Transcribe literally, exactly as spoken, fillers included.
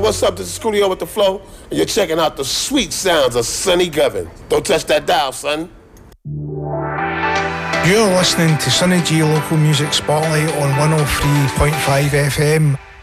what's up? This is Coolio with the Flow, and you're checking out the sweet sounds of Sonny Govin. Don't touch that dial, son. You're listening to Sonny G Local Music Spotlight on one oh three point five F M.